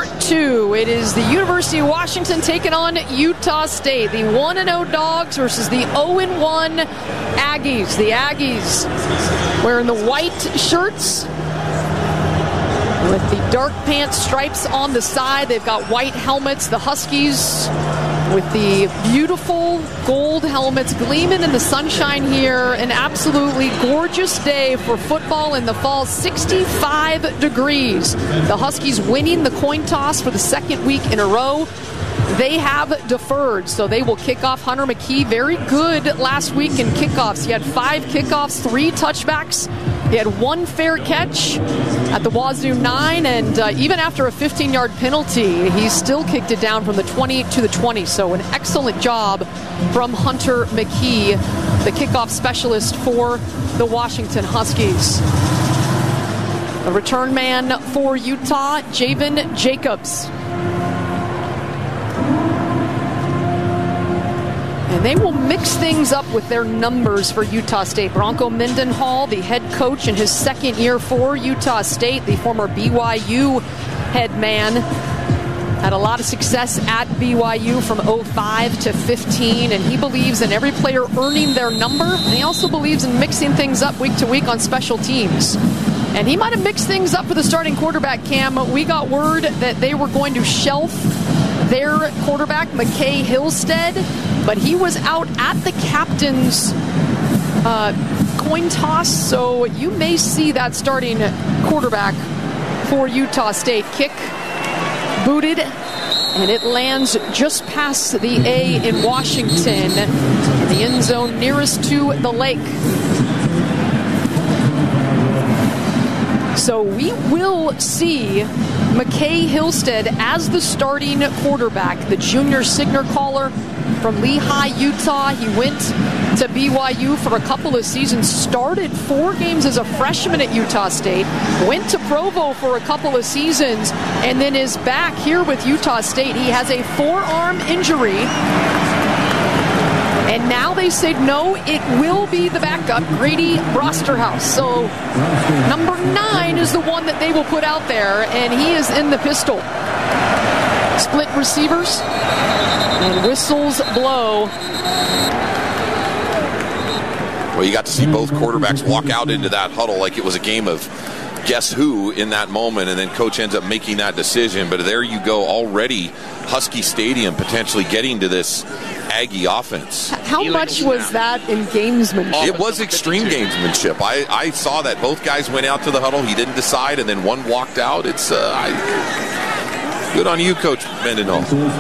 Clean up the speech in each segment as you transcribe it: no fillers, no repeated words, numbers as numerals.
Part 2. It is the University of Washington taking on Utah State. The 1-0 Dogs versus the 0-1 Aggies. The Aggies wearing the white shirts with the dark pants stripes on the side. They've got white helmets. The Huskies with the beautiful gold helmets gleaming in the sunshine here. An absolutely gorgeous day for football in the fall. 65 degrees. The Huskies winning the coin toss for the second week in a row. They have deferred, so they will kick off. Hunter McKee, very good last week in kickoffs. He had 5 kickoffs, 3 touchbacks. He had 1 fair catch at the Wazoo 9, and even after a 15-yard penalty, he still kicked it down from the 20 to the 20. So an excellent job from Hunter McKee, the kickoff specialist for the Washington Huskies. The return man for Utah, Javen Jacobs. And they will mix things up with their numbers for Utah State. Bronco Mendenhall, the head coach in his second year for Utah State, the former BYU head man, had a lot of success at BYU from 05 to 15, and he believes in every player earning their number, and he also believes in mixing things up week to week on special teams. And he might have mixed things up for the starting quarterback, Cam. We got word that they were going to shelf their quarterback, McKay Hillstead, but he was out at the captain's coin toss, so you may see that starting quarterback for Utah State. Kick booted, and it lands just past the A in Washington, in the end zone nearest to the lake. So we will see McKay Hillstead as the starting quarterback, the junior signal caller from Lehigh, Utah. He went to BYU for a couple of seasons, started 4 games as a freshman at Utah State, went to Provo for a couple of seasons, and then is back here with Utah State. He has a forearm injury, and now they said no, it will be the backup, Grady Brosterhouse. So number 9 is the one that they will put out there, and he is in the pistol. Split receivers, and whistles blow. Well, you got to see both quarterbacks walk out into that huddle like it was a game of guess who in that moment, and then coach ends up making that decision. But there you go, already Husky Stadium potentially getting to this Aggie offense. How much was that in gamesmanship? It was extreme gamesmanship. I saw that both guys went out to the huddle. He didn't decide, and then one walked out. It's good on you, Coach Mendenhall.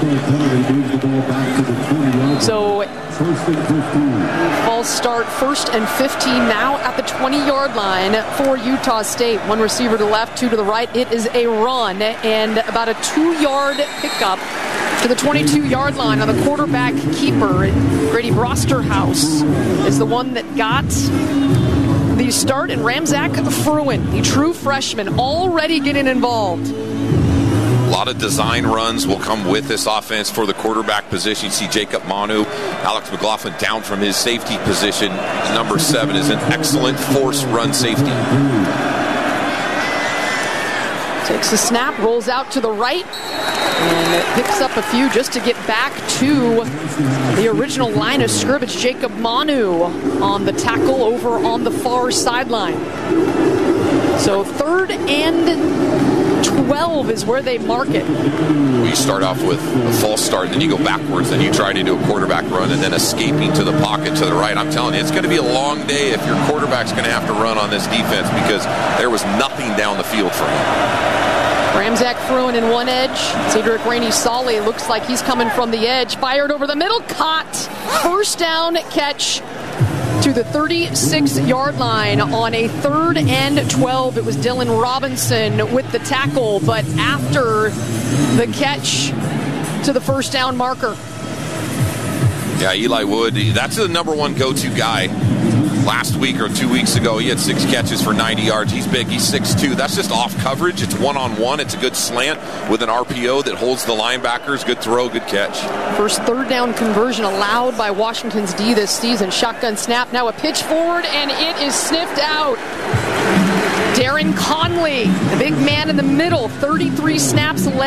So false start, 1st and 15 now at the 20-yard line for Utah State. 1 receiver to the left, 2 to the right. It is a run and about a 2-yard pickup to the 22-yard line on the quarterback keeper. And Grady Brosterhouse is the one that got the start, and Ramzak Fruin, the true freshman, already getting involved. A lot of design runs will come with this offense for the quarterback position. You see Jacob Manu, Alex McLaughlin down from his safety position. Number 7 is an excellent force run safety. Takes the snap, rolls out to the right, and picks up a few just to get back to the original line of scrimmage. Jacob Manu on the tackle over on the far sideline. So 3rd and 12 is where they mark it. We start off with a false start, then you go backwards, then you try to do a quarterback run, and then escaping to the pocket to the right. I'm telling you, it's going to be a long day if your quarterback's going to have to run on this defense, because there was nothing down the field for him. Ramzak Fruin in one edge. Cedric Rainey-Solly looks like he's coming from the edge. Fired over the middle, caught. 1st down catch to the 36-yard line on a 3rd and 12. It was Dylan Robinson with the tackle, but after the catch to the 1st down marker. Yeah, Eli Wood, that's the number 1 go-to guy. Last week or 2 weeks ago, he had 6 catches for 90 yards. He's big. He's 6'2". That's just off coverage. It's one-on-one. It's a good slant with an RPO that holds the linebackers. Good throw, good catch. First 3rd down conversion allowed by Washington's D this season. Shotgun snap. Now a pitch forward, and it is sniffed out. Darren Conley, the big man in the middle, 33 snaps led.